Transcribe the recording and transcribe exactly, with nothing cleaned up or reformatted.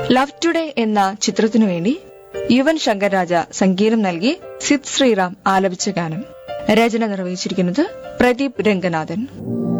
Love today എന്ന ചിത്രത്തിനു വേണ്ടി യുവൻ ശങ്കർ രാജ സംഗീതം നൽകി സിദ് ശ്രീറാം ആലപിച്ച ഗാനം. രചന നിർവഹിച്ചിരിക്കുന്നത് പ്രദീപ് രംഗനാഥൻ.